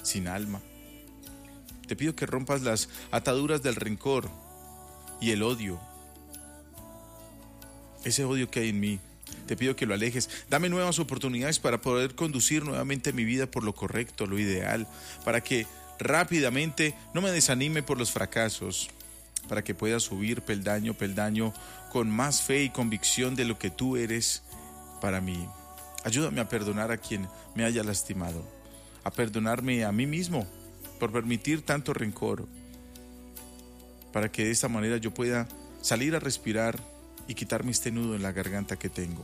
sin alma. Te pido que rompas las ataduras del rencor y el odio. Ese odio que hay en mí, te pido que lo alejes. Dame nuevas oportunidades para poder conducir nuevamente mi vida por lo correcto, lo ideal, para que rápidamente no me desanime por los fracasos, para que pueda subir peldaño, peldaño, con más fe y convicción de lo que tú eres para mí. Ayúdame a perdonar a quien me haya lastimado, a perdonarme a mí mismo por permitir tanto rencor, para que de esta manera yo pueda salir a respirar y quitarme este nudo en la garganta que tengo.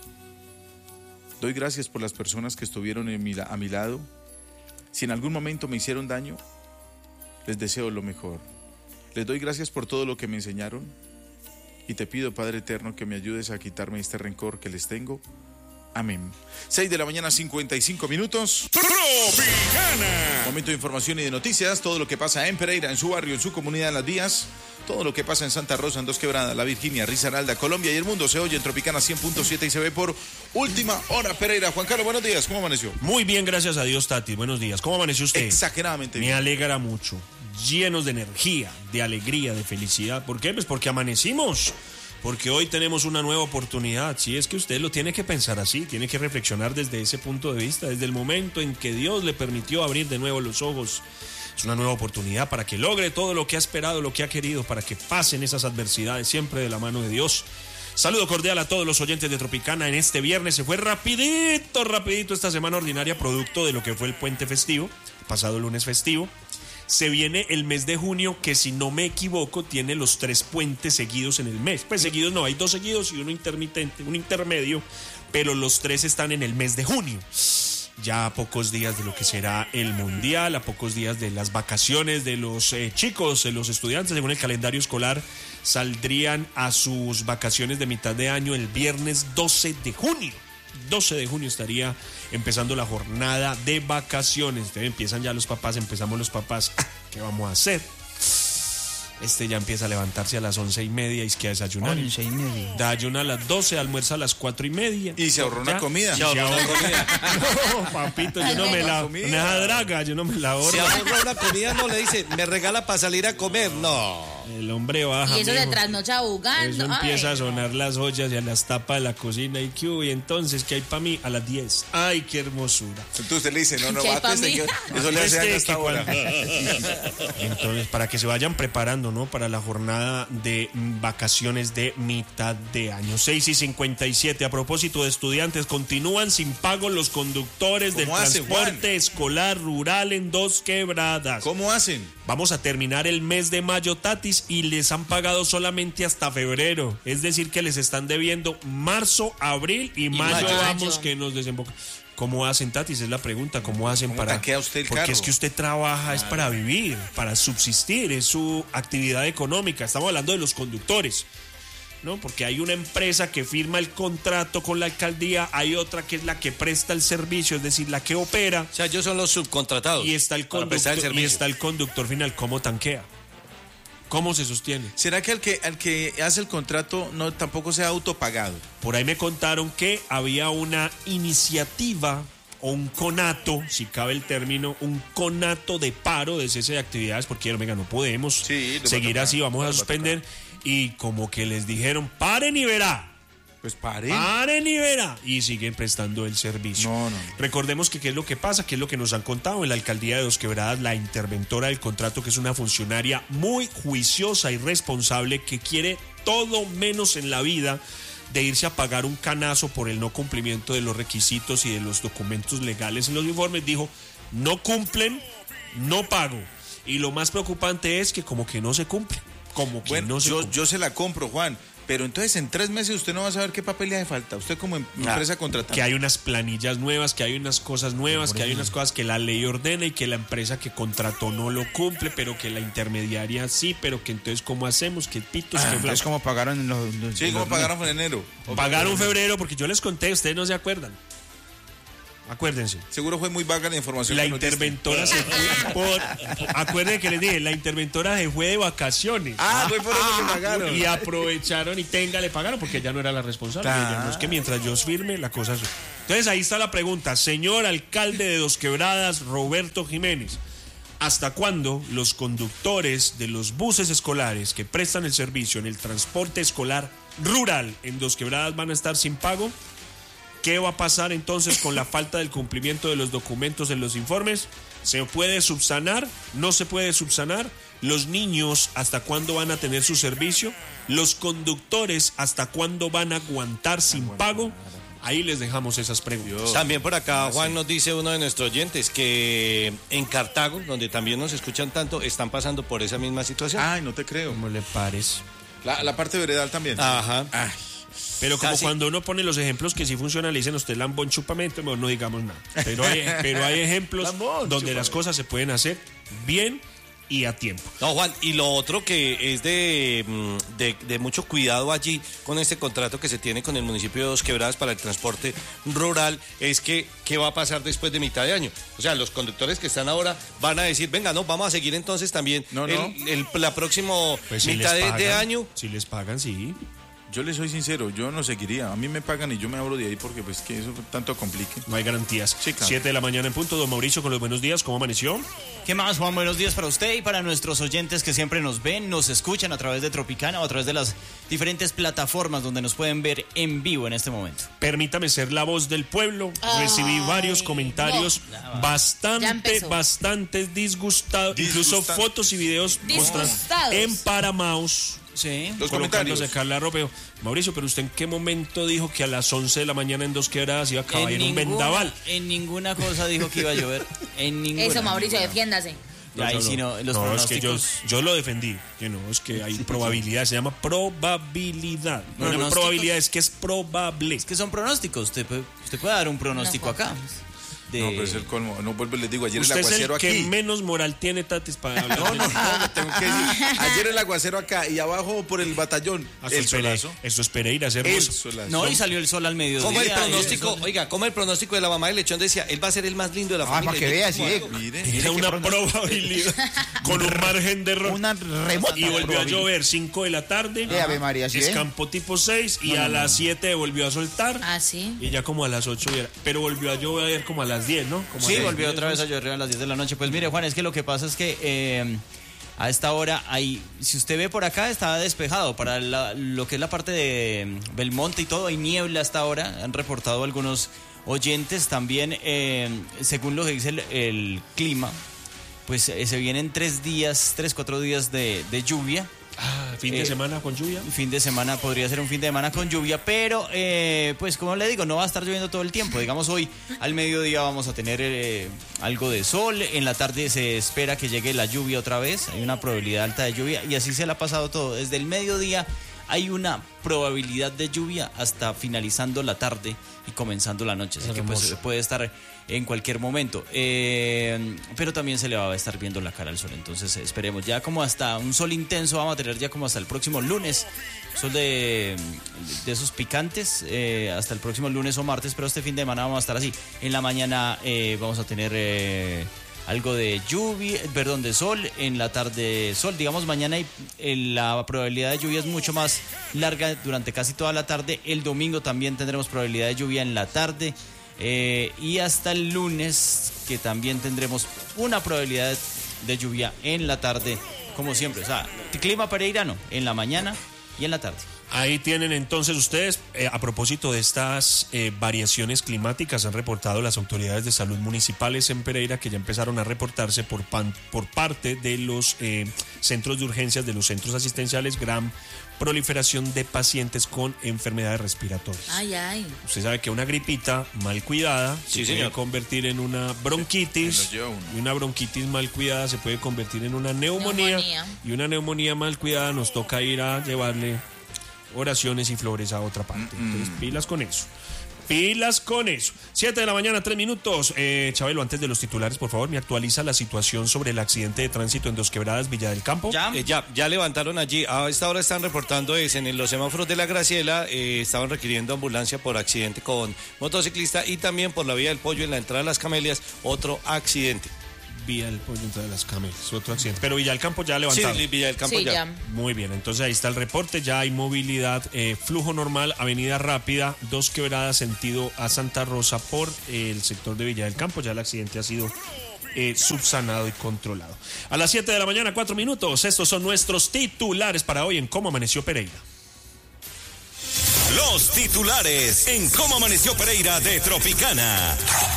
Doy gracias por las personas que estuvieron a mi lado. Si en algún momento me hicieron daño, les deseo lo mejor. Les doy gracias por todo lo que me enseñaron y te pido, Padre Eterno, que me ayudes a quitarme este rencor que les tengo. Amén. 6 de la mañana, 55 minutos. Tropicana. Momento de información y de noticias. Todo lo que pasa en Pereira, en su barrio, en su comunidad, en las vías. Todo lo que pasa en Santa Rosa, en Dos Quebradas, La Virginia, Risaralda, Colombia y el mundo se oye en Tropicana 100.7 y se ve por Última Hora Pereira. Juan Carlos, buenos días. ¿Cómo amaneció? Muy bien, gracias a Dios, Tati. Buenos días. ¿Cómo amaneció usted? Exageradamente bien. Me alegra mucho. Llenos de energía, de alegría, de felicidad. ¿Por qué? Pues porque amanecimos. Porque hoy tenemos una nueva oportunidad. Si es que usted lo tiene que pensar así, tiene que reflexionar desde ese punto de vista, desde el momento en que Dios le permitió abrir de nuevo los ojos. Es una nueva oportunidad para que logre todo lo que ha esperado, lo que ha querido, para que pasen esas adversidades siempre de la mano de Dios. Saludo cordial a todos los oyentes de Tropicana en este viernes. Se fue rapidito esta semana ordinaria, producto de lo que fue el puente festivo, pasado lunes festivo. Se viene el mes de junio, que si no me equivoco tiene los 3 puentes seguidos en el mes. Pues seguidos no, hay 2 seguidos y uno intermitente, un intermedio, pero los 3 están en el mes de junio. Ya a pocos días de lo que será el Mundial, a pocos días de las vacaciones de los chicos, de los estudiantes, según el calendario escolar, saldrían a sus vacaciones de mitad de año el viernes 12 de junio. 12 de junio estaría empezando la jornada de vacaciones. Entonces empiezan ya los papás, empezamos los papás. ¿Qué vamos a hacer? Ya empieza a levantarse a las 11:30 y es que a desayunar. 11:30. Desayuna a las 12, almuerza a las 4:30. Y se ahorró una comida. Se ahorró una comida. No, papito, yo no me la... Una draga, yo no me la ahorro. Se ahorra una comida, no le dice, me regala para salir a comer. No. El hombre baja. Y eso de trasnocha jugando. Eso empieza a sonar no. las ollas y a las tapas de la cocina. ¿Y qué hubo? Y entonces, ¿qué hay para mí? A las 10. ¡Ay, qué hermosura! Entonces usted le dice, no, ¿Qué hay pa' mí? eso le hace daño hasta ahora. Entonces, para que se vayan preparando, ¿no? Para la jornada de vacaciones de mitad de año. 6:57. A propósito de estudiantes, continúan sin pago los conductores del transporte escolar rural en Dos Quebradas. ¿Cómo hacen? Vamos a terminar el mes de mayo, Tatis, y les han pagado solamente hasta febrero. Es decir, que les están debiendo marzo, abril y mayo. Vamos, que nos desemboca. ¿Cómo hacen, Tatis? Es la pregunta. ¿Cómo hacen ¿Cómo para...? taquea usted el porque carro? es que usted trabaja, es para vivir, para subsistir, es su actividad económica. Estamos hablando de los conductores, ¿no? Porque hay una empresa que firma el contrato con la alcaldía, hay otra que es la que presta el servicio, es decir, la que opera. O sea, ellos son los subcontratados. Y está el conductor final. ¿Cómo tanquea? ¿Cómo se sostiene? ¿Será que el que hace el contrato no tampoco sea autopagado? Por ahí me contaron que había una iniciativa o un conato, si cabe el término, un conato de paro de cese de actividades, porque venga, no podemos seguir así, vamos a suspender. Y como que les dijeron, paren y verá. Pues paren. Paren y verá. Y siguen prestando el servicio. No. Recordemos que qué es lo que pasa, qué es lo que nos han contado en la alcaldía de Dos Quebradas, la interventora del contrato, que es una funcionaria muy juiciosa y responsable que quiere todo menos en la vida de irse a pagar un canazo por el no cumplimiento de los requisitos y de los documentos legales en los informes. Dijo, no cumplen, no pago. Y lo más preocupante es que como que no se cumple. Yo se la compro, Juan. Pero entonces en 3 meses usted no va a saber qué papel le hace falta. Usted como empresa contratada. Que hay unas planillas nuevas, que hay unas cosas nuevas, que hay unas cosas que la ley ordena y que la empresa que contrató no lo cumple, pero que la intermediaria sí, pero que entonces ¿cómo hacemos? Que pitos, que bla. Es como pagaron en los Sí, como pagaron en enero. Pagaron febrero, porque yo les conté, ustedes no se acuerdan. Acuérdense. Seguro fue muy vaga la información. La interventora se fue por... Acuérdense que les dije, la interventora se fue de vacaciones. Fue por eso que pagaron. Y aprovecharon y le pagaron porque ella no era la responsable. Claro. Ella no es que mientras yo firme, la cosa... Entonces Entonces ahí está la pregunta, señor alcalde de Dos Quebradas, Roberto Jiménez, ¿hasta cuándo los conductores de los buses escolares que prestan el servicio en el transporte escolar rural en Dos Quebradas van a estar sin pago? ¿Qué va a pasar entonces con la falta del cumplimiento de los documentos en los informes? ¿Se puede subsanar? ¿No se puede subsanar? ¿Los niños hasta cuándo van a tener su servicio? ¿Los conductores hasta cuándo van a aguantar sin pago? Ahí les dejamos esas preguntas. También por acá Juan nos dice, uno de nuestros oyentes, que en Cartago, donde también nos escuchan tanto, están pasando por esa misma situación. Ay, no te creo. ¿Cómo le parece? La parte veredal también. Ajá. Ay, Pero como Casi. cuando uno pone los ejemplos que sí funcionan, le dicen a usted lambón chupamento, mejor no digamos nada. Pero hay ejemplos Lambón, donde chúpame. las cosas se pueden hacer bien y a tiempo. No, Juan, y lo otro que es de mucho cuidado allí con este contrato que se tiene con el municipio de Dos Quebradas para el transporte rural es que ¿qué va a pasar después de mitad de año? O sea, los conductores que están ahora van a decir, venga, no, vamos a seguir entonces también No. la próxima Pues si mitad les de pagan, año. Si les pagan, sí. yo les soy sincero, yo no seguiría. A mí me pagan y yo me abro de ahí porque pues que eso tanto complique. No hay garantías. Sí, claro. 7 de la mañana en punto. Don Mauricio con los buenos días. ¿Cómo amaneció? ¿Qué más, Juan? Buenos días para usted y para nuestros oyentes que siempre nos ven, nos escuchan a través de Tropicana o a través de las diferentes plataformas donde nos pueden ver en vivo en este momento. Permítame ser la voz del pueblo. Recibí varios comentarios Ya bastante empezó. disgustados. Incluso Disgustantes. fotos y videos mostrando Disgustados. en Paramaus. Sí. Los Colocándose comentarios. Carla Ropeo. Mauricio, pero usted en qué momento dijo que a las 11 de la mañana en Dos Quebradas iba a caer un vendaval? En ninguna cosa dijo que iba a llover. En ninguna. Eso, Mauricio, defiéndase. Ya, ahí sí no, los No, es que pronósticos. yo lo defendí. Que no, es que hay probabilidad. Se llama probabilidad. No es Pronósticos. probabilidad, es que es probable. Es que son pronósticos. Usted puede dar un pronóstico No, acá. No, pero es el colmo. No vuelvo y les digo, ayer Usted el es aguacero el que aquí. menos moral tiene, Tatis, para hablar. No, le tengo que decir. Ayer el aguacero acá y abajo por el batallón. El solazo. Esto es Pereira, El hermoso. solazo. No, y salió el sol al mediodía. Como el y pronóstico, eso- oiga, como el pronóstico de la mamá de Lechón decía, él va a ser el más lindo de la familia. para que vea, sí. Mire. Era una probabilidad con un margen de error. Una remota Y volvió a probabilidad. llover 5 de la tarde. Ave María, ¿sí ve? Escampó tipo 6 y a las 7 volvió a soltar. Ah, sí. Y ya como a las 8 pero volvió a llover como a las 10, ¿no? Como a Sí, las volvió 10, otra vez ¿no? a llover a las 10 de la noche. Pues mire, Juan, es que lo que pasa es que a esta hora hay, si usted ve por acá, está despejado. Para lo que es la parte de Belmonte y todo, hay niebla hasta ahora. Han reportado algunos oyentes también, según lo que dice el clima, pues se vienen 4 días de lluvia. Ah, fin de semana con lluvia. Fin de semana, podría ser un fin de semana con lluvia, pero pues como le digo, no va a estar lloviendo todo el tiempo. Digamos, hoy al mediodía vamos a tener algo de sol, en la tarde se espera que llegue la lluvia otra vez, hay una probabilidad alta de lluvia y así se le ha pasado todo. Desde el mediodía hay una probabilidad de lluvia hasta finalizando la tarde y comenzando la noche, así que pues puede estar en cualquier momento, pero también se le va a estar viendo la cara al sol, entonces esperemos ya como hasta un sol intenso vamos a tener ya como hasta el próximo lunes, sol de esos picantes, hasta el próximo lunes o martes, pero este fin de semana vamos a estar así. En la mañana vamos a tener algo de lluvia, perdón, de sol, en la tarde sol, digamos mañana la probabilidad de lluvia es mucho más larga durante casi toda la tarde, el domingo también tendremos probabilidad de lluvia en la tarde, y hasta el lunes que también tendremos una probabilidad de lluvia en la tarde, como siempre, o sea, clima pereirano en la mañana y en la tarde. Ahí tienen entonces ustedes, a propósito de estas variaciones climáticas, han reportado las autoridades de salud municipales en Pereira que ya empezaron a reportarse por parte de los centros de urgencias, de los centros asistenciales, gran proliferación de pacientes con enfermedades respiratorias. Ay, ay. Usted sabe que una gripita mal cuidada Sí, se señor. puede convertir en una bronquitis, Se lo lleva uno. y una bronquitis mal cuidada se puede convertir en una neumonía. Y una neumonía mal cuidada nos toca ir a llevarle oraciones y flores a otra parte. Entonces, pilas con eso. Pilas con eso. 7 de la mañana, 3 minutos. Chabelo, antes de los titulares, por favor, me actualiza la situación sobre el accidente de tránsito en Dos Quebradas, Villa del Campo. Ya levantaron allí. A esta hora están reportando en los semáforos de la Graciela. Estaban requiriendo ambulancia por accidente con motociclista y también por la vía del Pollo en la entrada de Las Camelias, otro accidente. Vía del Pollo entre las Camelas, otro accidente. Pero Villa del Campo ya levantado. Sí, Villa del Campo Sí, ya. ya. Muy bien, entonces ahí está el reporte, ya hay movilidad, flujo normal, avenida rápida, 2 quebradas sentido a Santa Rosa por el sector de Villa del Campo, ya el accidente ha sido subsanado y controlado. A las 7 de la mañana, 4 minutos, estos son nuestros titulares para hoy en Cómo Amaneció Pereira. Los titulares en Cómo Amaneció Pereira de Tropicana.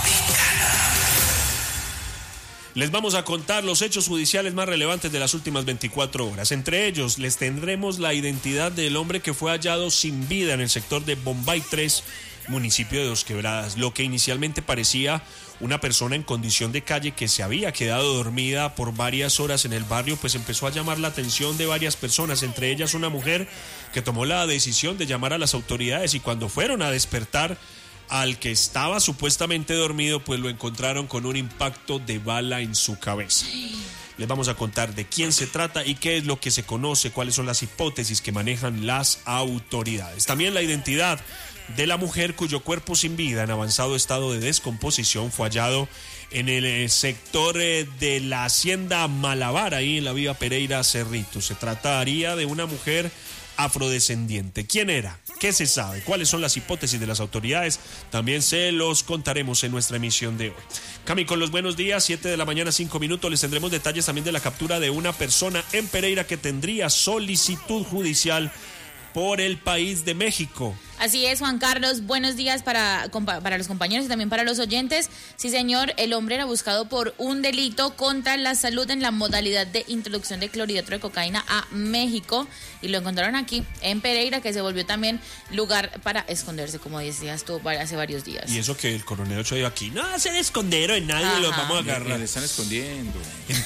Les vamos a contar los hechos judiciales más relevantes de las últimas 24 horas. Entre ellos, les tendremos la identidad del hombre que fue hallado sin vida en el sector de Bombay 3, municipio de Dos Quebradas. Lo que inicialmente parecía una persona en condición de calle que se había quedado dormida por varias horas en el barrio, pues empezó a llamar la atención de varias personas, entre ellas una mujer que tomó la decisión de llamar a las autoridades, y cuando fueron a despertar al que estaba supuestamente dormido, pues lo encontraron con un impacto de bala en su cabeza. Les vamos a contar de quién se trata y qué es lo que se conoce, cuáles son las hipótesis que manejan las autoridades. También la identidad de la mujer cuyo cuerpo sin vida en avanzado estado de descomposición fue hallado en el sector de la hacienda Malabar, ahí en la vía Pereira Cerrito. Se trataría de una mujer afrodescendiente. ¿Quién era? ¿Qué se sabe? ¿Cuáles son las hipótesis de las autoridades? También se los contaremos en nuestra emisión de hoy. Cami, con los buenos días, 7 de la mañana, 5 minutos. Les tendremos detalles también de la captura de una persona en Pereira que tendría solicitud judicial por el país de México. Así es, Juan Carlos. Buenos días para los compañeros y también para los oyentes. Sí, señor, el hombre era buscado por un delito contra la salud en la modalidad de introducción de clorhidrato de cocaína a México, y lo encontraron aquí en Pereira, que se volvió también lugar para esconderse, como decías tú, hace varios días. Y eso que el coronel Ochoa dijo aquí, no se escondieron, nadie los vamos a agarrar. Le están escondiendo.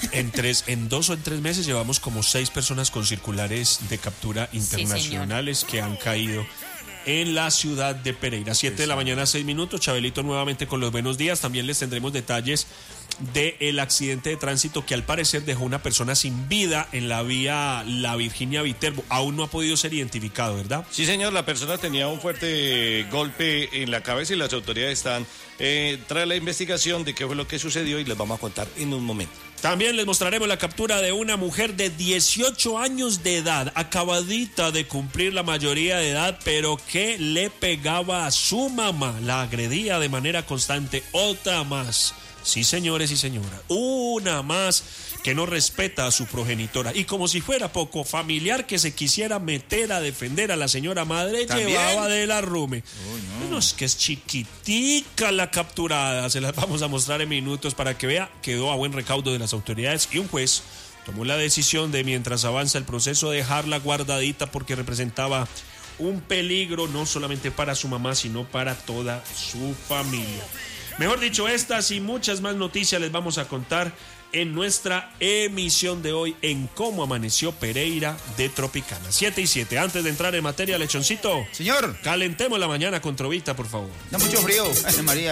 En 2 o 3 meses llevamos como 6 personas con circulares de captura internacionales que han caído en la ciudad de Pereira. 7 de la mañana, 6 minutos. Chabelito nuevamente con los buenos días. También les tendremos detalles del accidente de tránsito que al parecer dejó una persona sin vida en la vía La Virginia Viterbo. Aún no ha podido ser identificado, ¿verdad? Sí, señor, la persona tenía un fuerte golpe en la cabeza y las autoridades están tras la investigación de qué fue lo que sucedió y les vamos a contar en un momento. También les mostraremos la captura de una mujer de 18 años de edad, acabadita de cumplir la mayoría de edad, pero que le pegaba a su mamá, la agredía de manera constante. Otra más. Sí, señores y señoras, una más que no respeta a su progenitora. Y como si fuera poco, familiar que se quisiera meter a defender a la señora madre, ¿también? llevaba de la rume. Uy, no. Bueno, es que es chiquitica la capturada, se las vamos a mostrar en minutos para que vea. Quedó a buen recaudo de las autoridades y un juez tomó la decisión de, mientras avanza el proceso, dejarla guardadita porque representaba un peligro no solamente para su mamá, sino para toda su familia. Mejor dicho, estas y muchas más noticias les vamos a contar en nuestra emisión de hoy en Cómo Amaneció Pereira de Tropicana. 7 y 7. Antes de entrar en materia, Lechoncito, Señor, calentemos la mañana con Trovita, por favor. da mucho frío, María.